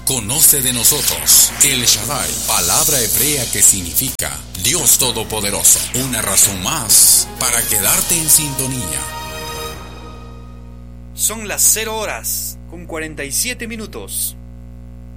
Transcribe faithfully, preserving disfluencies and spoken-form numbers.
Conoce de nosotros El Shaddai, palabra hebrea que significa Dios Todopoderoso. Una razón más para quedarte en sintonía. Son las cero horas con cuarenta y siete minutos.